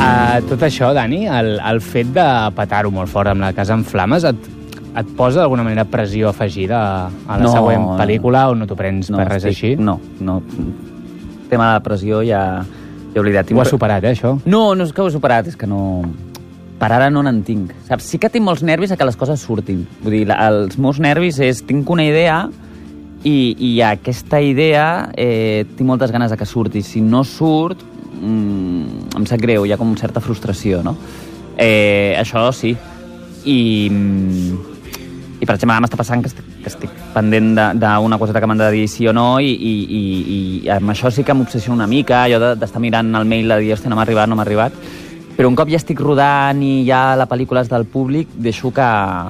Tot això, Dani, el fet de petar-ho molt fort amb la casa en flames, et posa d'alguna manera pressió afegida a la següent pel·lícula o no t'ho prens per res així? No. El tema de la pressió ja he oblidat. Ho has superat, això? No és que ho he superat, és que no... Per ara no n'en tinc. Saps? Sí que tinc molts nervis a que les coses surtin. Vull dir, els meus nervis és... Tinc una idea i aquesta idea tinc moltes ganes de que surti. Si no surt, em sap greu, hi ha com certa frustració, no? Això sí. I per exemple, ara m'està passant que estic pendent d'una coseta que m'han de dir sí o no i amb això sí que m'obsessiono una mica, allò d'estar mirant el mail de dir, hòstia, no m'ha arribat, però un cop ja estic rodant i ja la pel·lícula és del públic, deixo que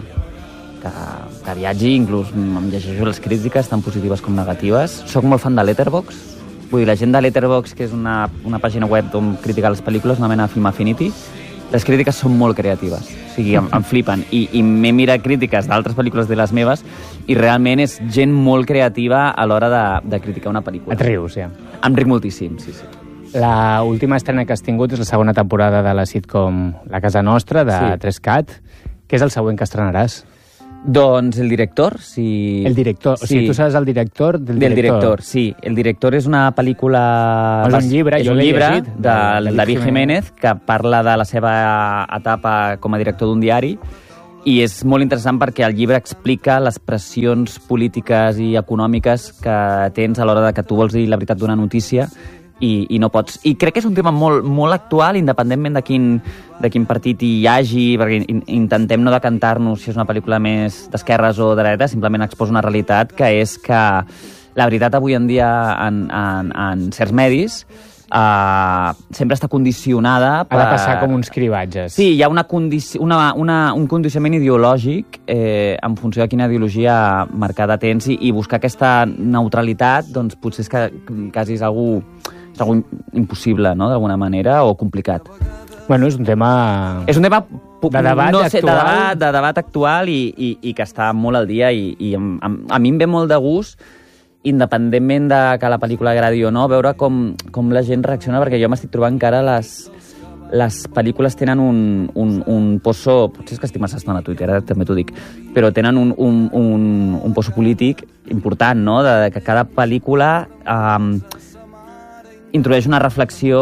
viatgi, inclús em llegeixo les crítiques, tant positives com negatives. Soc molt fan de Letterboxd. Vull dir, la gent de Letterboxd, que és una pàgina web on criticar les pel·lícules, una mena de Film Affinity, les crítiques són molt creatives. O sigui, em flipen. I m'he mirat crítiques d'altres pel·lícules de les meves i realment és gent molt creativa a l'hora de criticar una pel·lícula. Et rius, ja. Em ric moltíssim, sí. La última estrena que has tingut és la segona temporada de la sitcom La Casa Nostra, de 3CAT. Què és el següent que estrenaràs? Doncs El Director, sí. El Director, o sigui, tu seràs el director del Director. Sí. El Director és una pel·lícula... És un llibre, jo l'he llegit. Del David Jiménez, que parla de la seva etapa com a director d'un diari, i és molt interessant perquè el llibre explica les pressions polítiques i econòmiques que tens a l'hora de que tu vols dir la veritat d'una notícia i no pots. I crec que és un tema molt, molt actual, independentment de quin partit hi hagi, perquè intentem no decantar-nos si és una pel·lícula més d'esquerres o de dreta, simplement exposa una realitat que és que la veritat avui en dia en certs medis sempre està condicionada per... Ha de passar com uns cribatges. Sí, hi ha un condicionament ideològic en funció de quina ideologia marcada tens i buscar aquesta neutralitat, doncs potser és que quasi és algú impossible, no?, d'alguna manera, o complicat. Bueno, és un tema... És un tema de debat actual. De debat actual i que està molt al dia i a mi em ve molt de gust, independentment de que la pel·lícula agradi o no, veure com la gent reacciona, perquè jo m'estic trobant que ara les pel·lícules tenen un poso... Potser és que estic massa estona a Twitter, també t'ho dic, però tenen un poso polític important, no?, de que cada pel·lícula introdueix una reflexió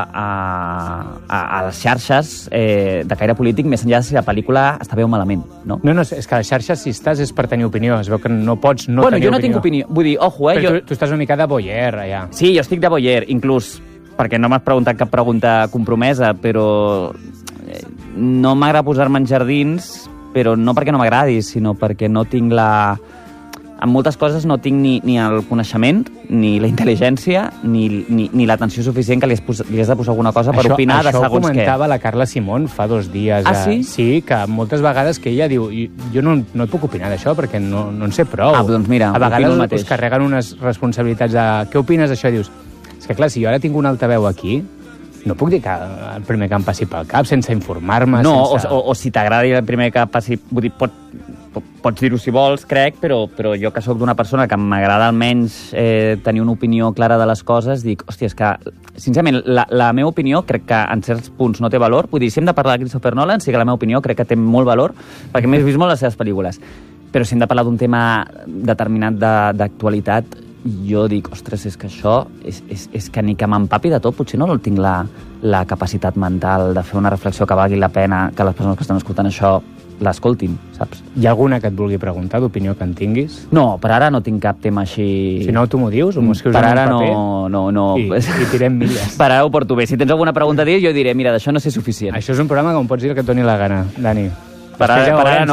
a les xarxes de caire polític, més enllà de si la pel·lícula està bé o malament, no? No, és que a les xarxes, si estàs, és per tenir opinió. Es veu que no pots no tenir opinió. Bueno, jo no tinc opinió. Vull dir, ojo, Però tu estàs una mica de voyeur, allà. Sí, jo estic de voyeur, inclús, perquè no m'has preguntat cap pregunta compromesa, però no m'agrada posar-me en jardins, però no perquè no m'agradi, sinó perquè no tinc en moltes coses no tinc ni el coneixement, ni la intel·ligència, ni l'atenció suficient que li has de posar alguna cosa per opinar de segons què. Això ho comentava la Carla Simón fa 2 dies. Ah, sí? Sí, que moltes vegades que ella diu jo no et puc opinar d'això perquè no en sé prou. Doncs mira, a vegades us carreguen unes responsabilitats de què opines d'això? Dius, és que clar, si jo ara tinc un altaveu aquí, no puc dir que el primer que em passi pel cap sense informar-me. No, o si t'agradi el primer que passi... Vull dir, pots dir-ho si vols, crec, però jo que sóc d'una persona que m'agrada almenys tenir una opinió clara de les coses, dic, hòstia, és que, sincerament, la meva opinió crec que en certs punts no té valor. Vull dir, si hem de parlar de Christopher Nolan, sí que la meva opinió crec que té molt valor, perquè m'he vist molt les seves pel·lícules. Però si hem de parlar d'un tema determinat d'actualitat, jo dic, ostres, és que això és que ni que m'empapi de tot, potser no tinc la capacitat mental de fer una reflexió que valgui la pena que les persones que estan escoltant això l'escoltin, saps? Hi ha alguna que et vulgui preguntar, d'opinió que en tinguis? No, per ara no tinc cap tema així... Si no, tu m'ho dius o m'ho escrius en un paper? Per ara no. I tirem milles. Per ara ho porto bé. Si tens alguna pregunta a dir, jo diré, mira, d'això no sé suficient. Això és un programa on pots dir el que et doni la gana, Dani. Per ara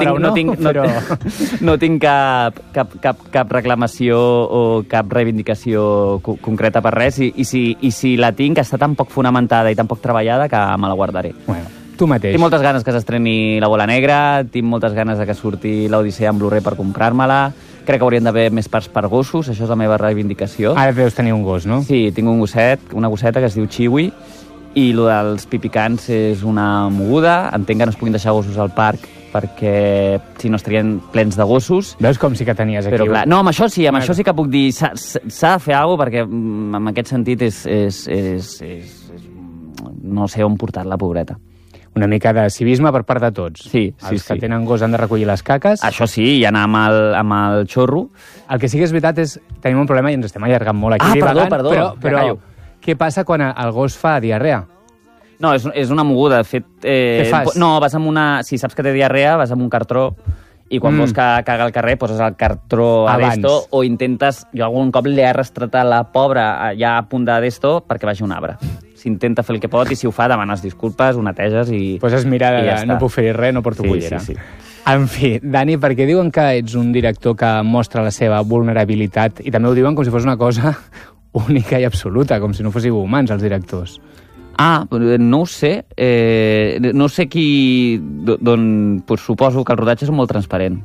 no tinc cap reclamació o cap reivindicació concreta per res i si la tinc està tan poc fonamentada i tan poc treballada que me la guardaré. Bueno, tu mateix. Tinc moltes ganes que s'estreni La Bola Negra, tinc moltes ganes de que surti l'Odissea en Blu-ray per comprar-me-la. Crec que haurien d'haver més parts per gossos, això és la meva reivindicació. Ara deus tenir un gos, no? Sí, tinc un gosset, una gosseta que es diu Chiwi, i el dels pipicans és una moguda. Entenc que no es puguin deixar gossos al parc perquè si no estarien plens de gossos. Veus com sí que tenies aquí... Però clar, no, amb això sí que puc dir s'ha de fer alguna cosa perquè en aquest sentit és no sé on portar-la, pobreta. Una mica de civisme per part de tots. Sí. Els que tenen gos han de recollir les caques. Això sí, i anar amb el xorro. El que sí que és veritat és tenim un problema i ens estem allargant molt aquí. Perdó. Però què passa quan el gos fa diarrea? No, és una moguda. De fet, què fas? No, vas amb una... Si saps que té diarrea, vas amb un cartró i quan vols que caga al carrer poses el cartró a d'esto o intentes... Jo algun cop li he arrastrat a la pobra ja a punt d'esto perquè vagi un arbre. S'intenta fer el que pot i si ho fa demanes disculpes, ho neteges i... Poses mirada de no puc fer res, no porto cullera. Sí. En fi, Dani, perquè diuen que ets un director que mostra la seva vulnerabilitat i també ho diuen com si fos una cosa única i absoluta, com si no fóssiu humans, els directors. No ho sé. No sé qui... Pues suposo que el rodatge és molt transparent.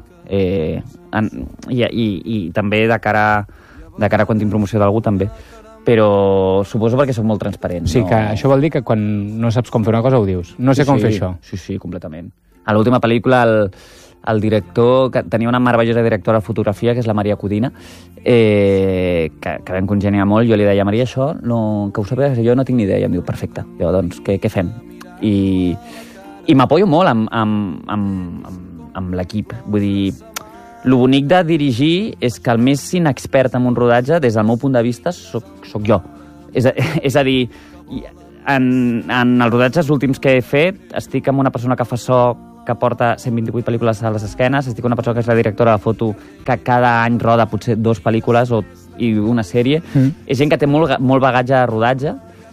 I també de cara a quan tinc promoció d'algú també. Però suposo perquè soc molt transparent. Sí, que això vol dir que quan no saps com fer una cosa ho dius. No sé com fer això. Sí, completament. A l'última pel·lícula el director, que tenia una meravellosa directora de fotografia, que és la Maria Codina, que vam congeniar molt, jo li deia, Maria, això, que ho sàpigues, jo no tinc ni idea, i em diu, perfecte, jo, doncs, què fem? I m'apoyo molt amb l'equip, vull dir, lo bonic de dirigir és que el més inexpert en un rodatge, des del meu punt de vista, soc jo. És a dir, en els rodatges últims que he fet, estic amb una persona que fa so, que porta 128 pel·lícules a les esquenes, estic amb una persona que és la directora de foto, que cada any roda potser 2 pel·lícules i una sèrie. És gent que té molt bagatge de rodatge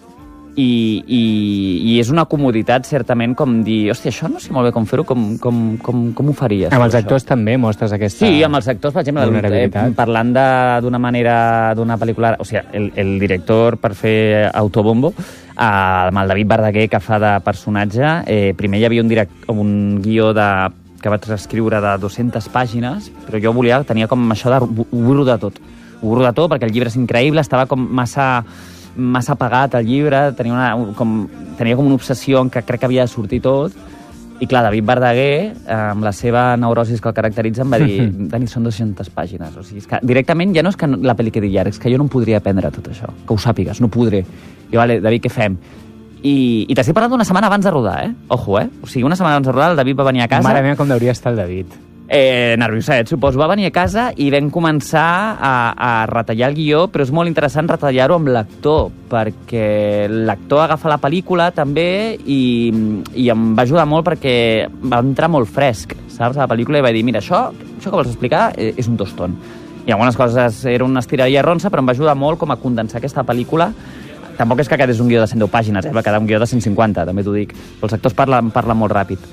i és una comoditat, certament, com dir, hòstia, això no sé molt bé com fer-ho, com ho faries? Amb els actors també mostres aquesta... Sí, amb els actors, per exemple, parlant d'una manera, d'una pel·lícula... O sigui, el director, per fer autobombo, amb el David Verdaguer, que fa de personatge, primer hi havia un guió que vaig reescriure de 200 pàgines, però jo tenia com això de... Ho vull rodar tot. Ho vull rodar tot perquè el llibre és increïble, estava com massa apagat el llibre, tenia com una obsessió en què crec que havia de sortir tot, i clar, David Verdaguer, amb la seva neurosis que el caracteritza, em va dir, Dani, són 200 pàgines. O sigui, és que directament ja no és que la pel·li quedi llarga, és que jo no em podria aprendre tot això, que ho sàpigues, no podré. I vale, David, què fem? I t'estic parlant d'una setmana abans de rodar, Ojo, O sigui, una setmana abans de rodar, el David va venir a casa... Mare meva, com deuria estar el David. Nervioset, suposo. Va venir a casa i vam començar a retallar el guió, però és molt interessant retallar-ho amb l'actor, perquè l'actor agafa la pel·lícula també i em va ajudar molt perquè va entrar molt fresc, saps, a la pel·lícula, i va dir, mira, això que vols explicar és un tostón. I algunes coses era una estiradilla ronsa, però em va ajudar molt com a condensar aquesta pel·lícula. Tampoc és que quedés un guió de 110 pàgines, va quedar un guió de 150, també t'ho dic. Però els actors parlen molt ràpid.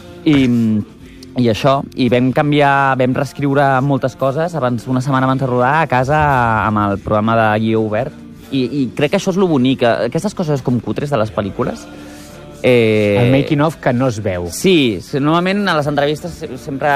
I això, i vam reescriure moltes coses una setmana abans de rodar a casa amb el programa de guió obert, i crec que això és lo bonic, aquestes coses com cutres de les pel·lícules. El making of que no es veu. Sí, normalment a les entrevistes sempre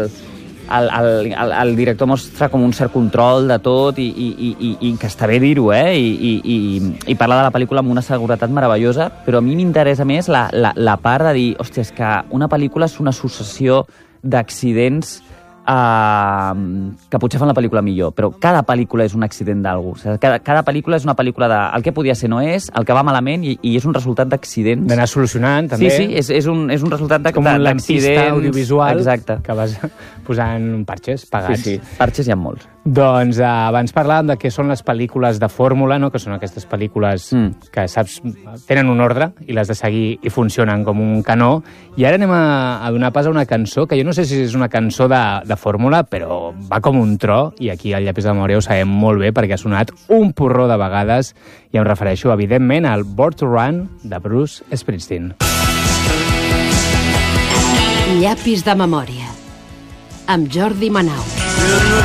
el director mostra com un cert control de tot i que està bé dir-ho, i parlar de la pel·lícula amb una seguretat meravellosa, però a mi m'interessa més la part de dir, hòstia, és que una pel·lícula és una successió d'accidents que potser fan la pel·lícula millor, però cada pel·lícula és un accident d'algú. O sigui, cada pel·lícula és una pel·lícula de el que podia ser no és, el que va malament, i és un resultat d'accidents. D'anar solucionant, també. Sí, és un resultat d'accidents. Com un lampista audiovisual. Exacte. Que vas posant parxes pagats. Sí, parxes hi ha molts. Doncs abans parlàvem de què són les pel·lícules de fórmula, no? Que són aquestes pel·lícules que, saps, tenen un ordre i les de seguir i funcionen com un canó. I ara anem a donar pas a una cançó, que jo no sé si és una cançó de fórmula, però va com un tro, i aquí al Llapis de Memòria ho sabem molt bé perquè ha sonat un porró de vegades, i em refereixo, evidentment, al Born to Run de Bruce Springsteen. Llapis de Memòria, amb Jordi Manau.